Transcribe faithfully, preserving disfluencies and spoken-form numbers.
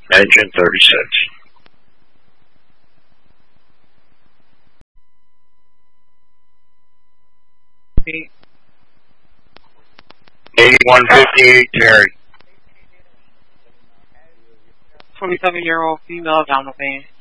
Engine thirty-six. eighty-one fifty-eight, Terry. twenty-seven-year-old female down the van.